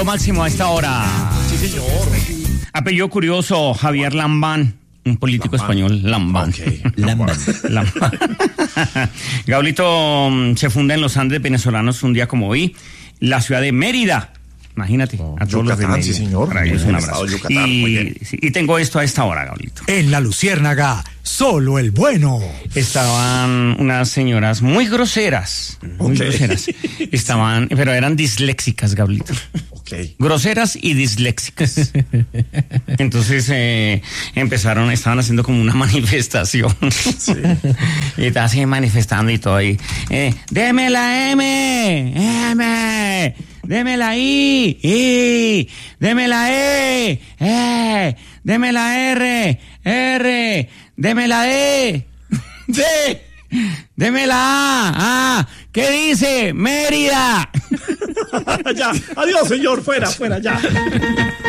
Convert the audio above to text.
Máximo a esta hora. Sí, señor. Apellido curioso, Javier Lambán, un político español, Lambán. Okay. Lambán. Gaulito se funda en los Andes venezolanos un día como hoy, la ciudad de Mérida. Imagínate, a todos los de Mérida. Sí, señor. Para ellos un abrazo. Yucatán, y tengo esto a esta hora, Gaulito. En La Luciérnaga, solo el bueno. Estaban unas señoras muy groseras, estaban, pero eran disléxicas, Gaulito. Groseras y disléxicas. Entonces estaban haciendo como una manifestación. Sí. Y estaban así manifestando y todo ahí. Deme la M, deme la I, deme la E, deme la R, deme la D, deme la A. ¿Qué dice? Mérida. Ya, adiós, señor, fuera, ya.